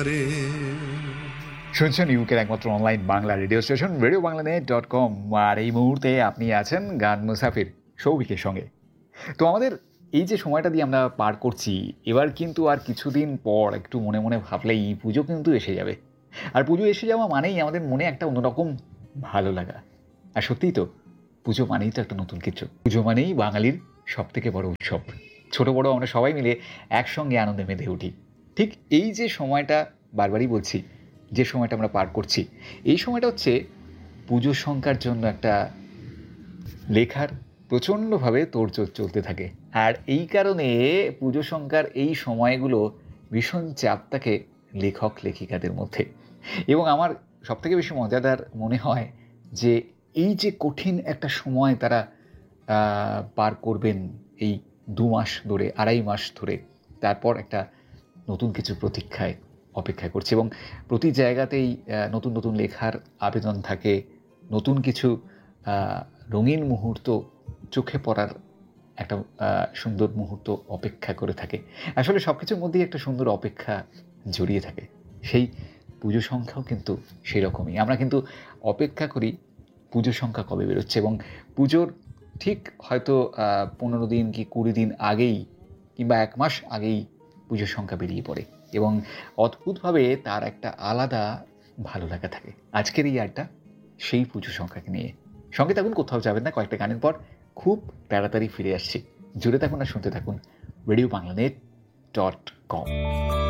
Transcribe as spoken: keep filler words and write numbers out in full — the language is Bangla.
শুনছেন ইউকের একমাত্র online Bangla radio station radio Bangla net dot com. আর এই মুহূর্তে আপনি আছেন গান মুসাফির সৌভিকের সঙ্গে। তো আমাদের এই যে সময়টা দিয়ে আমরা পার করছি, এবার কিন্তু আর কিছুদিন পর একটু মনে মনে ভাবলেই পুজো কিন্তু এসে যাবে। আর পুজো এসে যাওয়া মানেই আমাদের মনে একটা অন্যরকম ভালো লাগা। আর সত্যিই তো, পুজো মানেই তো একটা নতুন কিছু। পুজো মানেই বাঙালির সব থেকে বড় উৎসব। ছোট বড় আমরা সবাই মিলে একসঙ্গে আনন্দে মেতে উঠি। ঠিক এই যে সময়টা, বারবারই বলছি, যে সময়টা আমরা পার করছি, এই সময়টা হচ্ছে পুজো সংখ্যার জন্য একটা লেখার প্রচণ্ডভাবে তোড়জোড় চলতে থাকে। আর এই কারণে পুজো সংখ্যার এই সময়গুলো ভীষণ চাপ থাকে লেখক লেখিকাদের মধ্যে। এবং আমার সবথেকে বেশি মজাদার মনে হয় যে এই যে কঠিন একটা সময় তারা পার করবেন এই দু মাস ধরে, আড়াই মাস ধরে, তারপর একটা নতুন কিছু প্রতীক্ষায় অপেক্ষা করছে। এবং প্রতি জায়গাতেই নতুন নতুন লেখার আবেদন থাকে, নতুন কিছু রঙিন মুহূর্ত চোখে পড়ার একটা সুন্দর মুহূর্ত অপেক্ষা করে থাকে। আসলে সব কিছুর মধ্যেই একটা সুন্দর অপেক্ষা জড়িয়ে থাকে। সেই পুজো সংখ্যাও কিন্তু সেই রকমই। আমরা কিন্তু অপেক্ষা করি পুজো সংখ্যা কবে বেরোচ্ছে, এবং পুজোর ঠিক হয়তো পনেরো দিন কি কুড়ি দিন আগেই কিংবা এক মাস আগেই পুজোর সংখ্যা বেরিয়ে পড়ে, এবং অদ্ভুতভাবে তার একটা আলাদা ভালো লাগা থাকে। আজকের এই আড্ডা সেই পুজো সংখ্যাকে নিয়ে। সঙ্গে থাকুন, কোথাও যাবেন না। কয়েকটা গানের পর খুব তাড়াতাড়ি ফিরে আসছি। জুড়ে থাকুন আর শুনতে থাকুন radio Bangla net dot com.